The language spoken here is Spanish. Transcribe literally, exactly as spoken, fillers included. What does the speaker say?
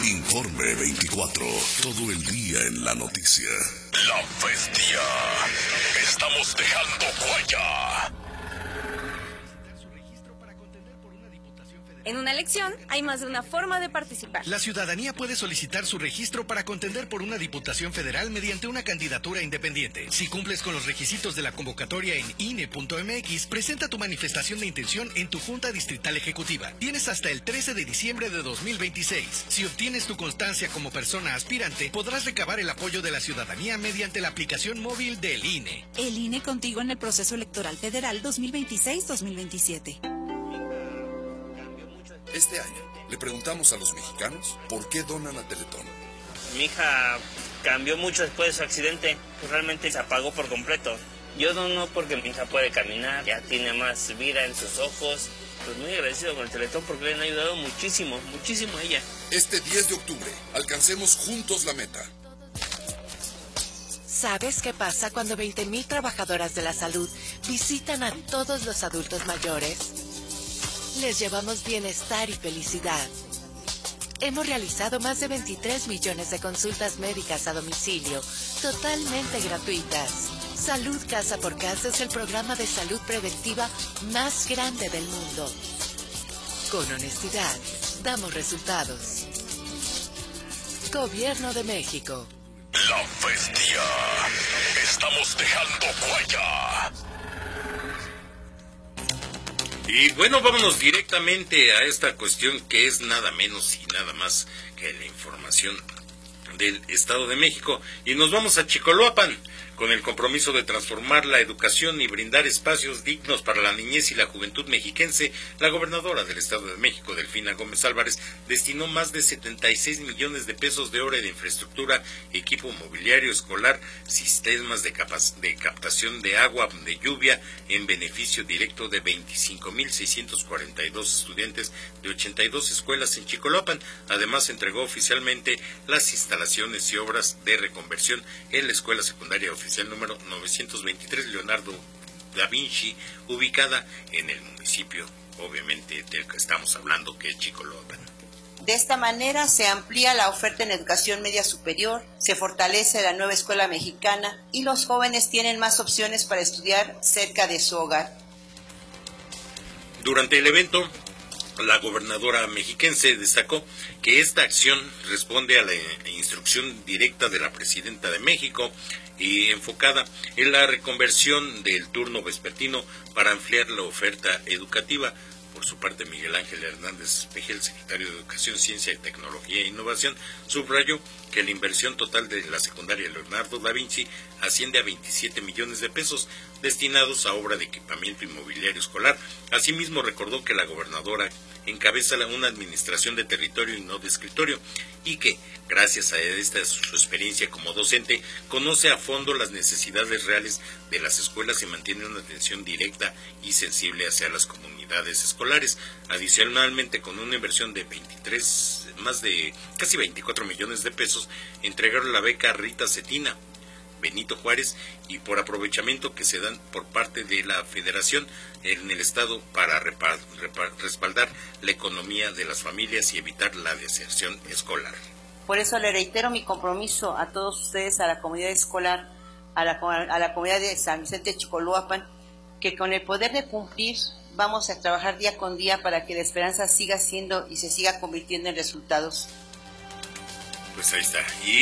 Informe veinticuatro, todo el día en la noticia. La bestia. Estamos dejando huella. En una elección hay más de una forma de participar. La ciudadanía puede solicitar su registro para contender por una diputación federal mediante una candidatura independiente. Si cumples con los requisitos de la convocatoria en I N E punto M X, presenta tu manifestación de intención en tu Junta Distrital Ejecutiva. Tienes hasta el trece de diciembre de dos mil veintiséis. Si obtienes tu constancia como persona aspirante, podrás recabar el apoyo de la ciudadanía mediante la aplicación móvil del I N E. El I N E contigo en el proceso electoral federal dos mil veintiséis dos mil veintisiete. Este año le preguntamos a los mexicanos por qué donan a Teletón. Mi hija cambió mucho después de su accidente, pues realmente se apagó por completo. Yo dono porque mi hija puede caminar, ya tiene más vida en sus ojos. Pues muy agradecido con el Teletón porque le han ayudado muchísimo, muchísimo a ella. Este diez de octubre, alcancemos juntos la meta. ¿Sabes qué pasa cuando veinte mil trabajadoras de la salud visitan a todos los adultos mayores? Les llevamos bienestar y felicidad. Hemos realizado más de veintitrés millones de consultas médicas a domicilio, totalmente gratuitas. Salud Casa por Casa es el programa de salud preventiva más grande del mundo. Con honestidad, damos resultados. Gobierno de México. La bestia. Estamos dejando huella. Y bueno, vámonos directamente a esta cuestión que es nada menos y nada más que la información del Estado de México. Y nos vamos a Chicoloapan, con el compromiso de transformar la educación y brindar espacios dignos para la niñez y la juventud mexiquense. La gobernadora del Estado de México, Delfina Gómez Álvarez, destinó más de setenta y seis millones de pesos de obra de infraestructura, equipo mobiliario escolar, sistemas de, capac- de captación de agua de lluvia en beneficio directo de veinticinco mil seiscientos cuarenta y dos estudiantes de ochenta y dos escuelas en Chicoloapan. Además, entregó oficialmente las instalaciones y obras de reconversión en la escuela secundaria oficial número novecientos veintitrés Leonardo da Vinci, ubicada en el municipio, obviamente, del que estamos hablando, que es Chicoloapan. De esta manera se amplía la oferta en educación media superior, se fortalece la nueva escuela mexicana y los jóvenes tienen más opciones para estudiar cerca de su hogar. Durante el evento, la gobernadora mexiquense destacó que esta acción responde a la instrucción directa de la presidenta de México y enfocada en la reconversión del turno vespertino para ampliar la oferta educativa. Por su parte, Miguel Ángel Hernández Espejel, secretario de Educación, Ciencia, Tecnología e Innovación, subrayó que la inversión total de la secundaria Leonardo da Vinci asciende a veintisiete millones de pesos destinados a obra de equipamiento inmobiliario escolar. Asimismo, recordó que la gobernadora encabeza una administración de territorio y no de escritorio, y que, gracias a esta su experiencia como docente, conoce a fondo las necesidades reales de las escuelas y mantiene una atención directa y sensible hacia las comunidades escolares. Adicionalmente, con una inversión de veintitrés, más de casi veinticuatro millones de pesos, entregaron la beca Rita Cetina, Benito Juárez, y por aprovechamiento que se dan por parte de la Federación en el Estado para repar, repar, respaldar la economía de las familias y evitar la deserción escolar. Por eso le reitero mi compromiso a todos ustedes, a la comunidad escolar, a la, a la comunidad de San Vicente de Chicoloapan, que con el poder de cumplir vamos a trabajar día con día para que la esperanza siga siendo y se siga convirtiendo en resultados. Pues ahí está. Y